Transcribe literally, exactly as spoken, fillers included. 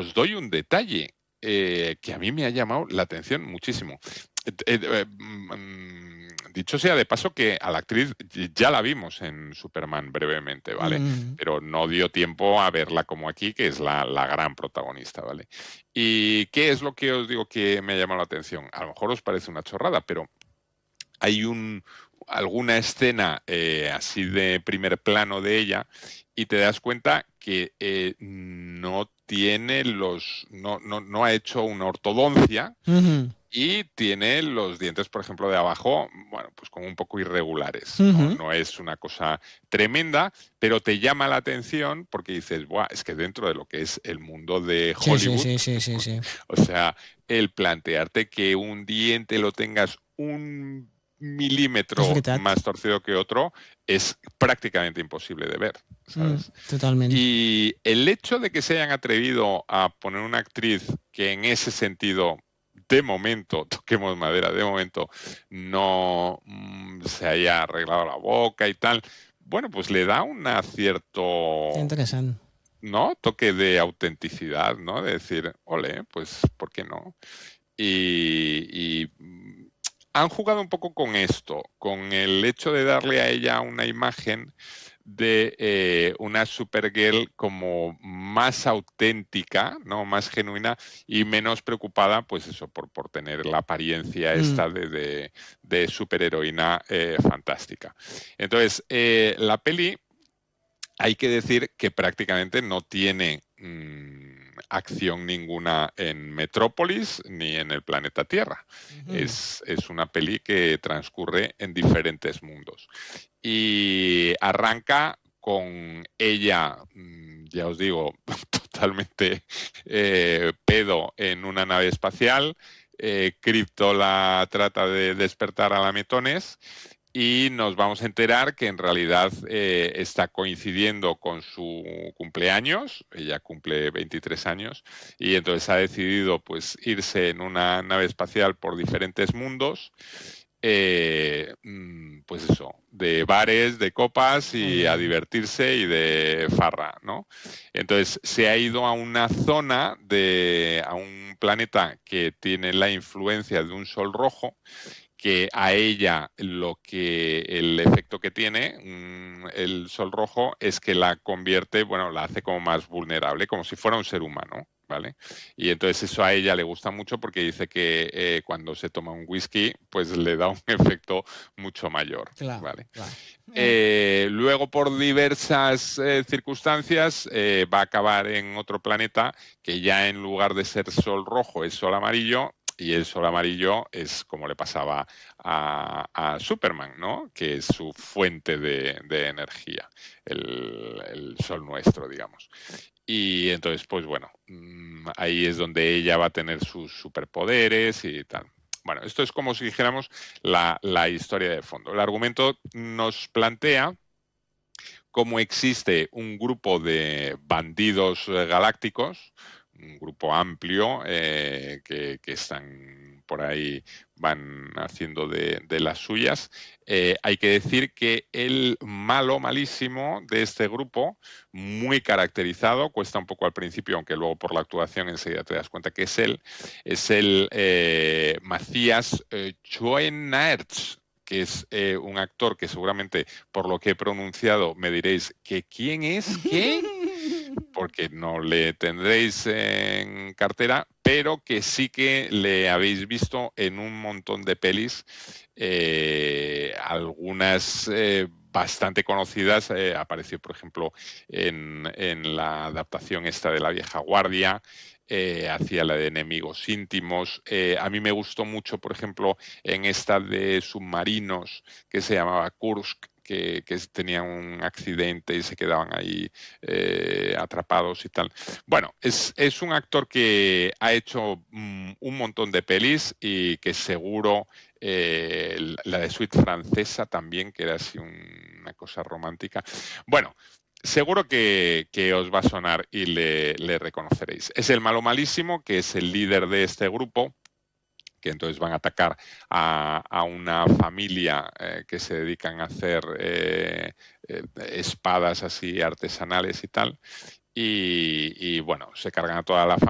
os doy un detalle eh, que a mí me ha llamado la atención muchísimo. Eh, eh, mm, dicho sea de paso que a la actriz ya la vimos en Superman brevemente, ¿vale? Mm. Pero no dio tiempo a verla como aquí, que es la, la gran protagonista, ¿vale? ¿Y qué es lo que os digo que me ha llamado la atención? A lo mejor os parece una chorrada, pero hay un, alguna escena eh, así de primer plano de ella y te das cuenta que eh, no tiene los, no, no, no ha hecho una ortodoncia Ujú. y tiene los dientes, por ejemplo, de abajo, bueno, pues como un poco irregulares, ¿no? Ujú. No es una cosa tremenda, pero te llama la atención porque dices, buah, es que dentro de lo que es el mundo de Sí, sí, Hollywood, sí, sí, sí, sí. o sea, el plantearte que un diente lo tengas un És milímetro veritat. más torcido que otro es prácticamente imposible de ver, Mm, ¿sabes? totalment. Y el hecho de que se hayan atrevido a poner una actriz que en ese sentido, de momento, toquemos madera, de momento, no mm, se haya arreglado la boca y tal, bueno, pues le da un cierto, Interessant. ¿no? Toque de autenticidad, ¿no? De decir, ole, pues, ¿por qué no? Y, y, mm, han jugado un poco con esto, con el hecho de darle a ella una imagen de eh, una Supergirl como más auténtica, ¿no? Más genuina y menos preocupada, pues eso, por, por tener la apariencia Mm. esta de, de, de superheroína eh, fantástica. Entonces, eh, la peli hay que decir que prácticamente no tiene mmm, acción ninguna en Metrópolis ni en el planeta Tierra. Ujú. Es, es una peli que transcurre en diferentes mundos. Y arranca con ella, mmm, ya os digo, totalmente eh, pedo en una nave espacial. Eh, Crypto la trata de despertar a la Metones y nos vamos a enterar que en realidad eh, está coincidiendo con su cumpleaños, ella cumple veintitrés años, y entonces ha decidido pues irse en una nave espacial por diferentes mundos, eh, pues eso, de bares, de copas Molt y bé. a divertirse y de farra, ¿no? Entonces se ha ido a una zona, de, a un planeta que tiene la influencia de un sol rojo, que a ella lo que el efecto que tiene mmm, el sol rojo es que la convierte, bueno, la hace como más vulnerable, como si fuera un ser humano, ¿vale? Y entonces eso a ella le gusta mucho porque dice que eh, cuando se toma un whisky, pues le da un efecto mucho mayor, Clar, ¿vale? clar. Eh, Eh, luego, por diversas eh, circunstancias, eh, va a acabar en otro planeta que ya en lugar de ser sol rojo es sol amarillo, y el sol amarillo es como le pasaba a, a Superman, ¿no? Que es su fuente de, de energía, el, el sol nuestro, digamos. Y entonces, pues bueno, mmm, ahí es donde ella va a tener sus superpoderes y tal. Bueno, esto es como si dijéramos la, la historia de fondo. El argumento nos plantea cómo existe un grupo de bandidos eh, galácticos, un grupo amplio eh, que, que, están por ahí, van haciendo de, de las suyas. Eh, hay que decir que el malo malísimo de este grupo, muy caracterizado, cuesta un poco al principio, aunque luego por la actuación enseguida te das cuenta que es él, es el eh, Matthias eh, Schoenaerts, que es eh, un actor que seguramente por lo que he pronunciado me diréis que quién es, qué, porque no le tendréis en cartera, pero que sí que le habéis visto en un montón de pelis, eh, algunas eh, bastante conocidas. Eh, apareció, por ejemplo, en, en la adaptación esta de La vieja guardia, eh, hacía la de Enemigos íntimos. Eh, a mí me gustó mucho, por ejemplo, en esta de submarinos que se llamaba Kursk, que, que tenían un accidente y se quedaban ahí eh, atrapados y tal. Bueno, es, es un actor que ha hecho mm, un montón de pelis y que seguro eh, la de Suite francesa también, que era así un, una cosa romántica. Bueno, seguro que, que, os va a sonar y le, le reconoceréis. Es el malo malísimo, que es el líder de este grupo, que entonces van a atacar a, a una familia eh, que se dedican a hacer eh, eh, espadas así artesanales y tal. Y, y bueno, se cargan a toda la familia.